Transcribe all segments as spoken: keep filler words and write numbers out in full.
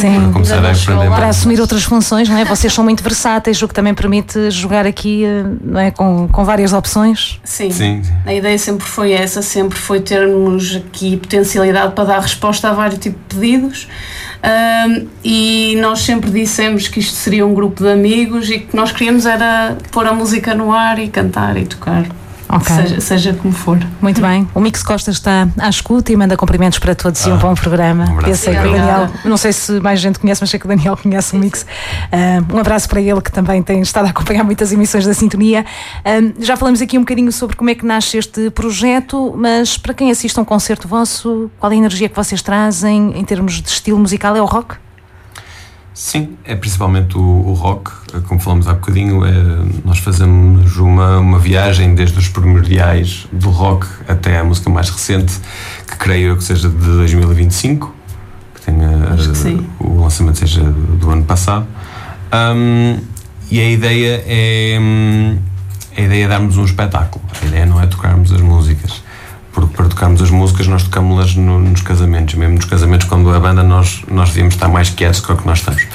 Sim, para começar a aprender para assumir outras funções, não é? Vocês são muito versáteis, o que também permite jogar aqui, não é? com, com várias opções. Sim. Sim. A ideia sempre foi essa, sempre foi termos aqui potencialidade para dar resposta a vários tipos de pedidos. Um, e nós sempre dissemos que isto seria um grupo de amigos e que nós queríamos era pôr a música no ar e cantar e tocar, okay. seja, seja como for. Muito bem, o Mix Costa está à escuta e manda cumprimentos para todos ah, e um bom programa. Um Eu sei que o Daniel, não sei se mais gente conhece, mas sei que o Daniel conhece o Mix. Uh, um abraço para ele, que também tem estado a acompanhar muitas emissões da Sintonia. Uh, já falamos aqui um bocadinho sobre como é que nasce este projeto, mas para quem assiste a um concerto vosso, qual é a energia que vocês trazem em termos de estilo musical? É o rock? Sim, é principalmente o, o rock, como falamos há bocadinho, é, nós fazemos uma, uma viagem desde os primordiais do rock até a música mais recente, que creio eu que seja de dois mil e vinte e cinco, que tenha que o lançamento seja do ano passado, um, e a ideia é a ideia é darmos um espetáculo, a ideia não é tocarmos as músicas, porque para tocarmos as músicas nós tocámos-las no, nos casamentos, mesmo nos casamentos quando a banda nós, nós devíamos estar mais quietos do que o que nós estamos.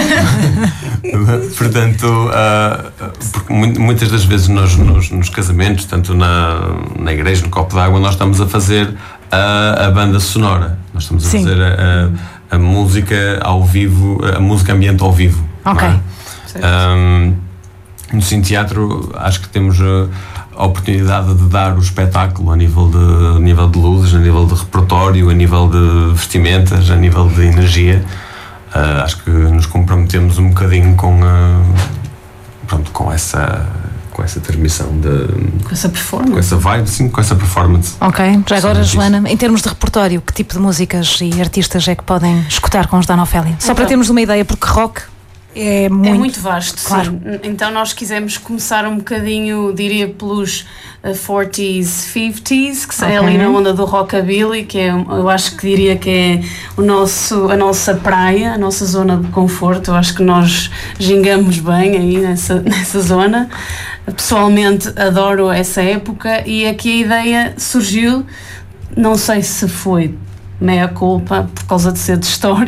Portanto, uh, porque muitas das vezes nós nos, nos casamentos, tanto na, na igreja, no copo d'água, nós estamos a fazer a, a banda sonora, nós estamos a Sim. fazer a, a, a música ao vivo, a música ambiente ao vivo. Ok. É? Um, no Cine Teatro acho que temos uh, a oportunidade de dar o espetáculo a nível de, a nível de luzes, a nível de repertório, a nível de vestimentas, a nível de energia. Uh, acho que nos comprometemos um bocadinho com, uh, pronto, com essa com essa transmissão de, com essa performance, com essa vibe, sim, com essa performance. Ok, já agora, Joana, em termos de repertório, que tipo de músicas e artistas é que podem escutar com os Dona Ofélia? Só então, para termos uma ideia, porque rock É muito, é muito vasto, claro. Sim. Então nós quisemos começar um bocadinho, diria, pelos uh, forties, fifties, que okay. é ali na onda do rockabilly, que é, eu acho que diria que é o nosso, a nossa praia, a nossa zona de conforto. Eu acho que nós gingamos bem aí nessa, nessa zona. Pessoalmente adoro essa época e aqui a ideia surgiu, não sei se foi meia culpa, por causa de ser de história,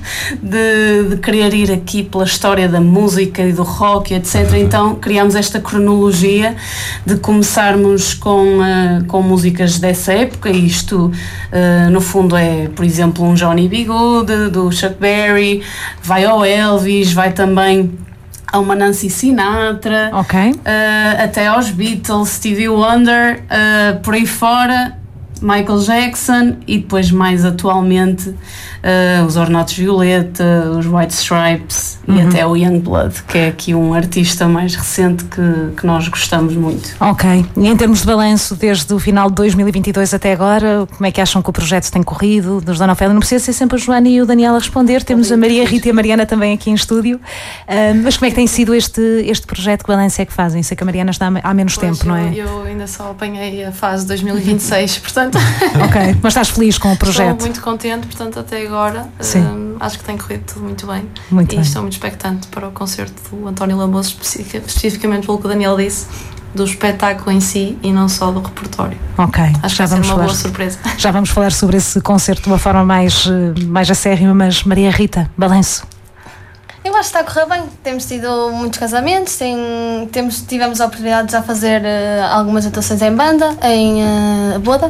de, de querer ir aqui pela história da música e do rock, etcétera. Então criámos esta cronologia de começarmos com, uh, com músicas dessa época, e isto uh, no fundo é, por exemplo, um Johnny B. Good, do Chuck Berry, vai ao Elvis, vai também a uma Nancy Sinatra, okay. uh, até aos Beatles, Stevie Wonder, uh, por aí fora, Michael Jackson, e depois mais atualmente uh, os Ornatos Violeta, os White Stripes, uhum. e até o Youngblood, que é aqui um artista mais recente que, que nós gostamos muito. Ok, e em termos de balanço desde o final de dois mil e vinte e dois até agora, como é que acham que o projeto tem corrido? Dos Dona Ofélia, não precisa ser sempre a Joana e o Daniel a responder, temos a Maria Rita e a Mariana também aqui em estúdio, uh, mas como é que tem sido este, este projeto? Que balanço é que fazem? Sei que a Mariana está há menos pois tempo, eu, não é? Eu ainda só apanhei a fase de dois mil e vinte e seis, portanto... Ok, mas estás feliz com o projeto? Estou muito contente, portanto até agora um, acho que tem corrido tudo muito bem, muito e bem. Estou muito expectante para o concerto do António Lamoso, especific, especificamente pelo que o Daniel disse, do espetáculo em si e não só do repertório. Ok, acho já que vamos vai ser uma falar, boa surpresa. Já vamos falar sobre esse concerto de uma forma mais, mais acérrima, mas Maria Rita, balanço. Eu acho que está a correr bem, temos tido muitos casamentos, tem, temos, tivemos a oportunidade de já fazer uh, algumas atuações em banda, em uh, boda,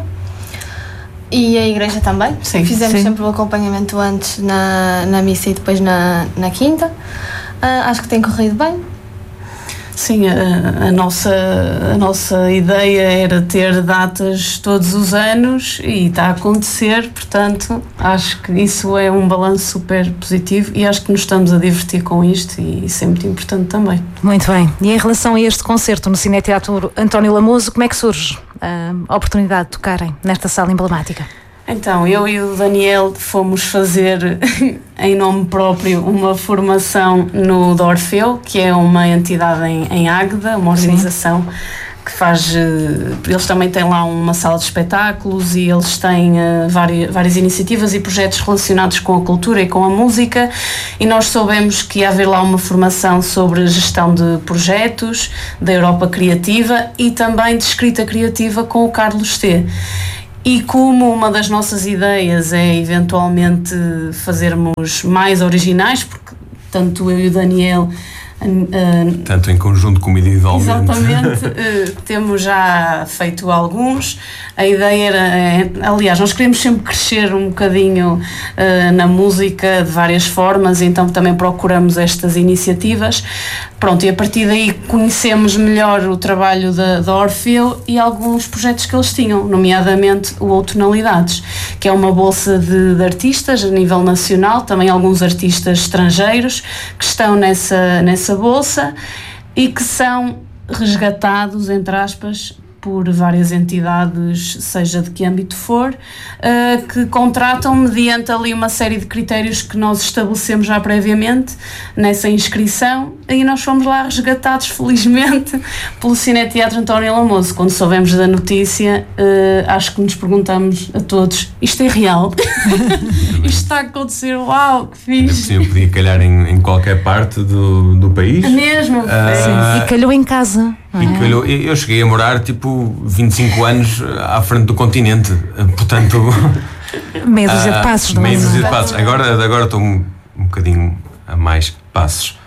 e a igreja também. Sim, fizemos sim. sempre o acompanhamento antes na, na missa e depois na, na quinta. Uh, acho que tem corrido bem. Sim, a, a, nossa, a nossa ideia era ter datas todos os anos e está a acontecer, portanto acho que isso é um balanço super positivo e acho que nos estamos a divertir com isto, e isso é muito importante também. Muito bem, e em relação a este concerto no Cine Teatro António Lamoso, como é que surge a oportunidade de tocarem nesta sala emblemática? Então, eu e o Daniel fomos fazer em nome próprio uma formação no do Orfeu, que é uma entidade em, em Águeda, uma organização Sim. que faz... Eles também têm lá uma sala de espetáculos e eles têm uh, várias, várias iniciativas e projetos relacionados com a cultura e com a música, e nós soubemos que ia haver lá uma formação sobre gestão de projetos, da Europa Criativa e também de escrita criativa com o Carlos T. E como uma das nossas ideias é eventualmente fazermos mais originais, porque tanto eu e o Daniel, Uh, tanto em conjunto como individualmente. Exatamente, uh, temos já feito alguns. A ideia era, é, aliás, nós queremos sempre crescer um bocadinho uh, na música de várias formas, então também procuramos estas iniciativas. Pronto, e a partir daí conhecemos melhor o trabalho da, da Orfeu e alguns projetos que eles tinham, nomeadamente o Outonalidades, que é uma bolsa de, de artistas a nível nacional, também alguns artistas estrangeiros que estão nessa, nessa bolsa e que são resgatados, entre aspas, por várias entidades, seja de que âmbito for, uh, que contratam mediante ali uma série de critérios que nós estabelecemos já previamente nessa inscrição, e nós fomos lá resgatados, felizmente, pelo Cineteatro António Lamoso. Quando soubemos da notícia, uh, acho que nos perguntamos a todos, isto é real? Isto está a acontecer? Uau, que fixe! Eu podia calhar em, em qualquer parte do, do país. Mesmo? Uh, e calhou em casa. E calhou, eu cheguei a morar tipo vinte e cinco anos à frente do continente, portanto meia dúzia de passos, não é? Meia dúzia de passos. Agora, agora estou um, um bocadinho a mais passos.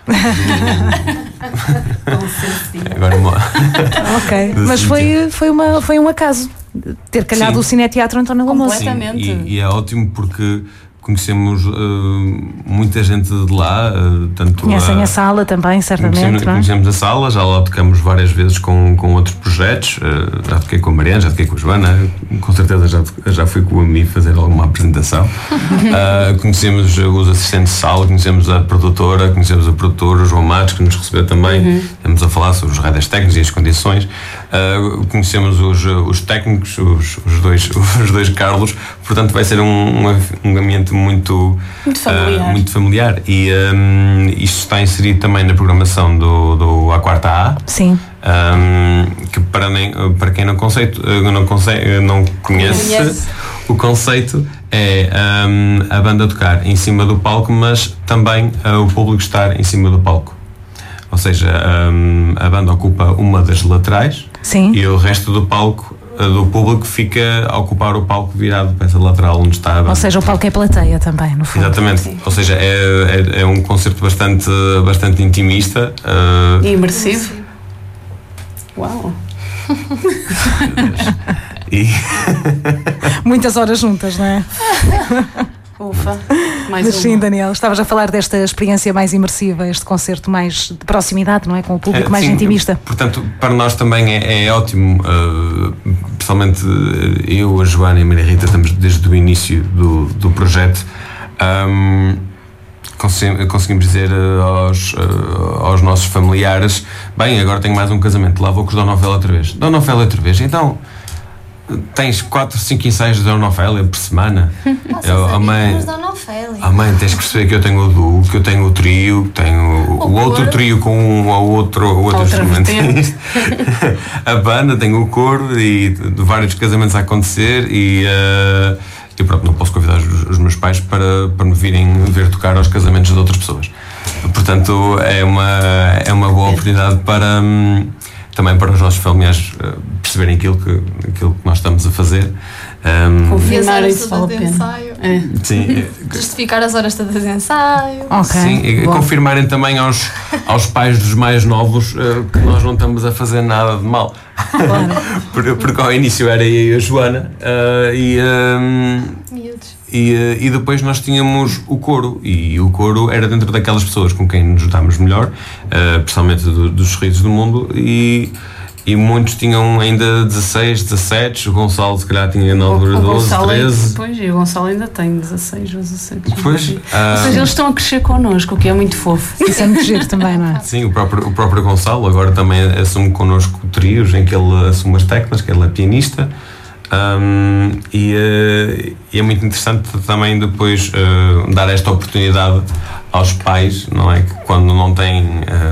Agora ok, mas foi, foi, uma, foi um acaso ter calhado. Sim. O Cineteatro António Lamoso. Completamente. E, e é ótimo porque conhecemos uh, muita gente de lá, uh, tanto conhecem a, a sala também, certamente. Conhecemos, não é? conhecemos a sala, já lá tocamos várias vezes com, com outros projetos, uh, já toquei com a Mariana, já toquei com a Joana, com certeza já, já fui com a mim fazer alguma apresentação. uh, conhecemos os assistentes de sala, conhecemos a produtora, conhecemos a produtora, o João Matos, que nos recebeu também. Uhum. Estamos a falar sobre os rádios técnicos e as condições. Uh, conhecemos os, os técnicos, os, os, dois, os dois Carlos, portanto vai ser um, um, um ambiente muito, muito familiar, uh, muito familiar. E um, isto está inserido também na programação do, do A Quarta A. Sim. Um, que para, nem, para quem não, conceito, não, conce, não conhece, conhece, o conceito é um, a banda tocar em cima do palco, mas também uh, o público estar em cima do palco. Ou seja, um, a banda ocupa uma das laterais. Sim. E o resto do palco, do público, fica a ocupar o palco virado para essa lateral onde está a banda. Ou seja, o palco é plateia também, no fundo. Exatamente. Sim. Ou seja, é, é, é um concerto bastante, bastante intimista. Uh... E imersivo. Uau! E... muitas horas juntas, não é? Ufa, mais Mas uma. Sim, Daniel, estavas a falar desta experiência mais imersiva, este concerto mais de proximidade, não é? Com o público é, mais sim, intimista. Portanto, para nós também é, é ótimo, uh, pessoalmente eu, a Joana e a Maria Rita estamos desde o início do, do projeto. Um, conseguimos dizer aos, aos nossos familiares: bem, agora tenho mais um casamento, lá vou com os Dona Ofélia outra vez. Dona Ofélia outra vez, então tens quatro, cinco ensaios de Dona Ofélia por semana. Eu, a mãe, a mãe, tens que perceber que eu tenho o duo, que eu tenho o trio, que tenho o, o outro trio com um ou outro, outro instrumento. A banda, tenho o coro e vários casamentos a acontecer e, uh, e pronto, não posso convidar os, os meus pais para, para me virem ver tocar aos casamentos de outras pessoas. Portanto, é uma, é uma boa oportunidade para... Um, também para os nossos familiares uh, perceberem aquilo que, aquilo que nós estamos a fazer. Um, Confirmar isso vale a pena. É. Sim. Justificar as horas todas de ensaio. Okay. Sim, e Bom. confirmarem também aos, aos pais dos mais novos uh, que nós não estamos a fazer nada de mal. Claro. porque, porque ao início era eu e a Joana uh, e, um, e, uh, e depois nós tínhamos o coro, e o coro era dentro daquelas pessoas com quem nos juntávamos melhor, uh, principalmente do, dos sorrisos do mundo, e E muitos tinham ainda dezasseis, dezassete. O Gonçalo, se calhar, tinha na altura doze, treze. Pois, e o Gonçalo ainda tem dezasseis ou dezassete. Pois, uh, ou seja, eles estão a crescer connosco, o que é muito fofo. Isso é muito giro também, não é? Sim, o próprio, o próprio Gonçalo agora também assume connosco trios em que ele assume as teclas, que ele é pianista. Um, e, uh, e é muito interessante também depois uh, dar esta oportunidade aos pais, não é? Que quando não têm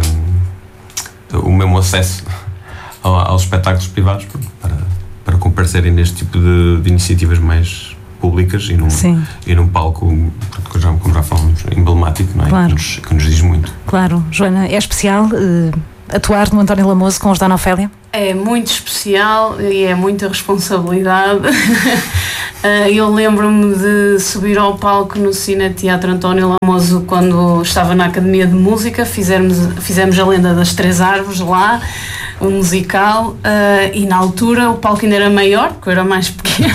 uh, o mesmo acesso aos espetáculos privados para, para comparecerem neste tipo de, de iniciativas mais públicas e num, e num palco, já, como já falamos, emblemático, não é? Claro. Que, nos, que nos diz muito. Claro. Joana, é especial uh, atuar no António Lamoso com os Dona Ofélia? É É muito especial e é muita responsabilidade. Eu lembro-me de subir ao palco no Cine Teatro António Lamoso quando estava na Academia de Música. Fizemos, fizemos a Lenda das Três Árvores lá, um musical, e na altura o palco ainda era maior, porque eu era mais pequena.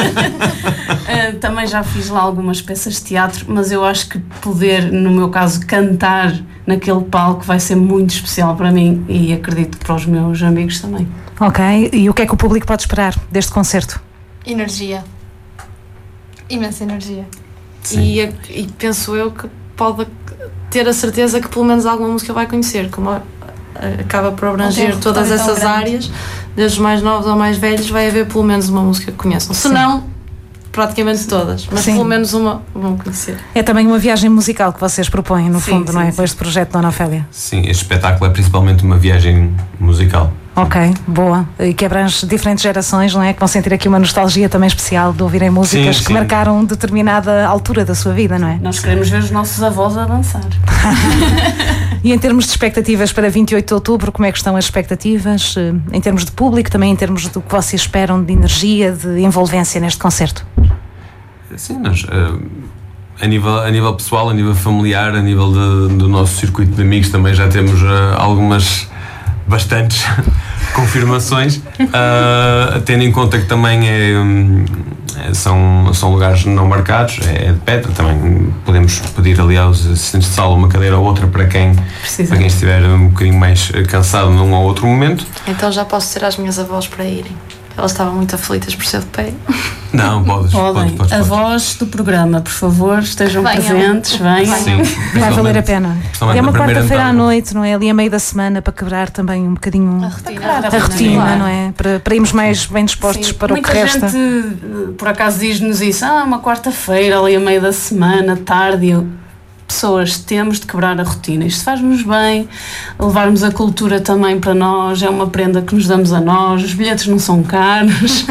Também já fiz lá algumas peças de teatro, mas eu acho que poder, no meu caso, cantar naquele palco vai ser muito especial para mim e acredito que para os meus amigos também. Ok, e o que é que o público pode esperar deste concerto? Energia. Imensa energia. E, e penso eu que pode ter a certeza que pelo menos alguma música vai conhecer, como a, a, acaba por abranger um todas essas grande. áreas, desde os mais novos ao mais velhos, vai haver pelo menos uma música que conheçam. Se não, praticamente todas, mas sim, pelo menos uma vão conhecer. É também uma viagem musical que vocês propõem, no sim, fundo, sim, não é? Sim. Com este projeto Dona Ofélia. Sim, este espetáculo é principalmente uma viagem musical. Ok, boa. E que abrange diferentes gerações, não é? Que vão sentir aqui uma nostalgia também especial de ouvirem músicas sim, que sim. marcaram determinada altura da sua vida, não é? Nós queremos ver os nossos avós a dançar. E em termos de expectativas para vinte e oito de outubro, como é que estão as expectativas? Em termos de público, também em termos do que vocês esperam de energia, de envolvência neste concerto? Sim, nós, a nível, a nível pessoal, a nível familiar, a nível de, do nosso circuito de amigos, também já temos algumas, bastantes confirmações, uh, tendo em conta que também é, são, são lugares não marcados, é, é de pedra, também podemos pedir ali aos assistentes de sala uma cadeira ou outra para quem, para quem estiver um bocadinho mais cansado num ou outro momento. Então já posso dizer às minhas avós para irem. Elas estavam muito aflitas por ser de pé. Não, podes. Podem. Podes, podes, a voz do programa, por favor, estejam Venham. presentes, venham. Sim, Vai valer a pena. É uma quarta-feira à entrada. noite, não é? Ali a meio da semana, para quebrar também um bocadinho A rotina. a rotina, Claro. não é? Para, para irmos mais bem dispostos Sim, para o muita que resta. gente, por acaso, diz-nos isso, ah, uma quarta-feira, ali a meio da semana, tarde, eu... Pessoas, temos de quebrar a rotina. Isto faz-nos bem, levarmos a cultura também para nós, é uma prenda que nos damos a nós, os bilhetes não são caros.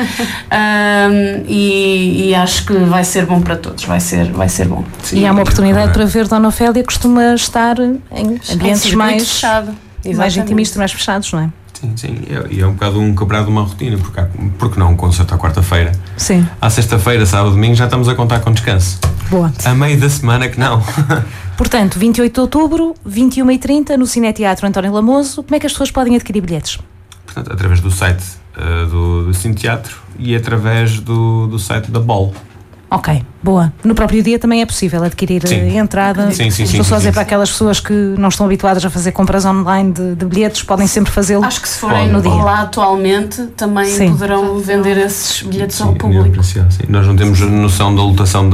um, e, e acho que vai ser bom para todos, vai ser, vai ser bom. Sim, e há uma oportunidade para ver Dona Ofélia, costuma estar em ambientes é mais, fechado. mais intimistas, mais fechados, não é? Sim, sim, e é um bocado um quebrar de uma rotina, porque, há, porque não um concerto à quarta-feira? Sim. À sexta-feira, sábado, domingo, já estamos a contar com descanso. Boa. A meio da semana que não. Portanto, vinte e oito de outubro, vinte e uma e trinta, no Cine Teatro António Lamoso. Como é que as pessoas podem adquirir bilhetes? Portanto, através do site uh, do, do Cine Teatro e através do, do site da Bol. Ok, boa. No próprio dia também é possível adquirir Sim. entrada. Sim, sim, sim, Estou só a sim, dizer sim. para aquelas pessoas que não estão habituadas a fazer compras online de, de bilhetes, podem sempre fazê-lo. Acho que se forem no dia. lá atualmente, também Sim. poderão vender esses bilhetes Sim, ao a nível público. presencial, sim. Nós não temos noção da lotação da,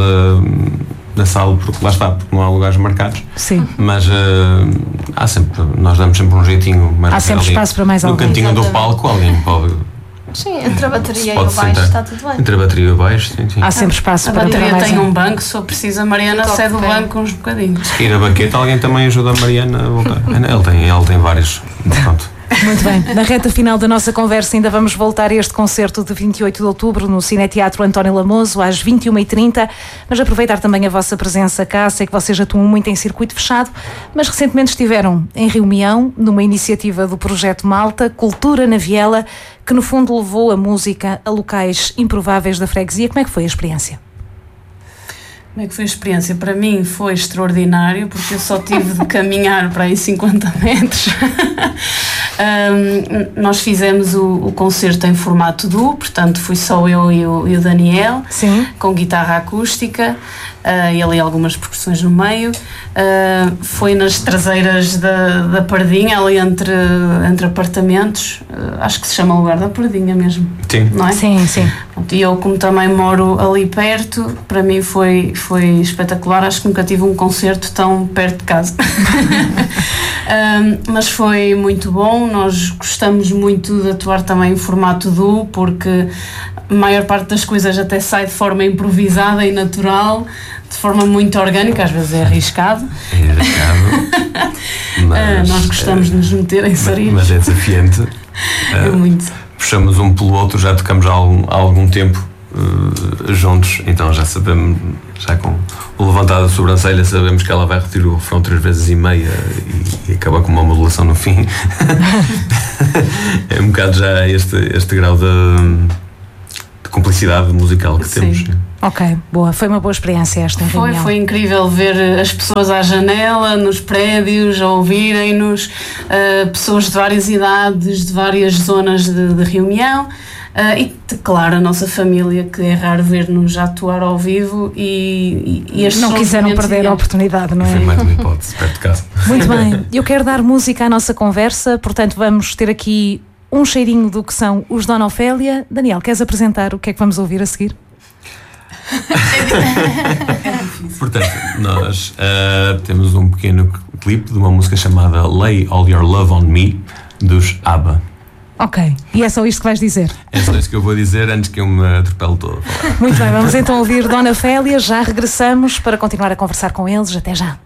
da sala, porque lá está, porque não há lugares marcados. Sim. Mas uh, há sempre, nós damos sempre um jeitinho. Mais Há sempre ali, espaço para mais no alguém. cantinho do Exatamente. palco, alguém pode. Sim, entre a bateria e o pode baixo sentar. está tudo bem. Entre a bateria e o baixo, sim, sim. Há sempre espaço A para, para bateria mais tem um. um banco, se for preciso, a Mariana Toque cede o bem. banco uns bocadinhos. Ir a baqueta, alguém também ajuda a Mariana a voltar. Ele tem, ele tem vários. Pronto. Muito bem. Na reta final da nossa conversa ainda vamos voltar a este concerto de vinte e oito de outubro no Cine Teatro António Lamoso às vinte e uma e trinta, mas aproveitar também a vossa presença cá. Sei que vocês atuam muito em circuito fechado, mas recentemente estiveram em reunião numa iniciativa do projeto Malta, Cultura na Viela, que no fundo levou a música a locais improváveis da freguesia. Como é que foi a experiência? Como é que foi a experiência? Para mim foi extraordinário, porque eu só tive de caminhar para aí cinquenta metros. um, nós fizemos o, o concerto em formato duo, portanto fui só eu e o, e o Daniel, Sim. com guitarra acústica uh, e ali algumas percussões no meio. Uh, foi nas traseiras da, da Pardinha, ali entre, entre apartamentos, uh, acho que se chama o lugar da Pardinha mesmo, Sim. não é? Sim, sim. E eu, como também moro ali perto, para mim foi, foi espetacular. Acho que nunca tive um concerto tão perto de casa. um, mas foi muito bom. Nós gostamos muito de atuar também em formato duo, porque a maior parte das coisas até sai de forma improvisada e natural, de forma muito orgânica, às vezes é arriscado. É arriscado. Mas, uh, nós gostamos é, de nos meter em sarilhos. Mas é desafiante. É muito. Puxamos um pelo outro, já tocamos há algum, há algum tempo uh, juntos, então já sabemos, já com o levantado da sobrancelha, sabemos que ela vai repetir o refrão três vezes e meia e, e acaba com uma modulação no fim. é um bocado já este, este grau de, de cumplicidade musical que Sim. temos. Ok, boa. Foi uma boa experiência esta Foi, reunião. foi incrível ver as pessoas à janela, nos prédios, a ouvirem-nos, uh, pessoas de várias idades, de várias zonas de, de reunião. Uh, e, claro, a nossa família, que é raro ver-nos atuar ao vivo e, e, e estes Não são os quiseram momentos perder a ideais. oportunidade, não Foi é? mais uma hipótese, perto de casa. Muito bem, eu quero dar música à nossa conversa, portanto vamos ter aqui um cheirinho do que são os Dona Ofélia. Daniel, queres apresentar o que é que vamos ouvir a seguir? Portanto, nós uh, temos um pequeno clipe de uma música chamada Lay All Your Love On Me, dos ABBA. Ok, e é só isto que vais dizer? É só isso que eu vou dizer antes que eu me atropele todo. Muito bem, vamos então ouvir Dona Ofélia, já regressamos para continuar a conversar com eles. Até já.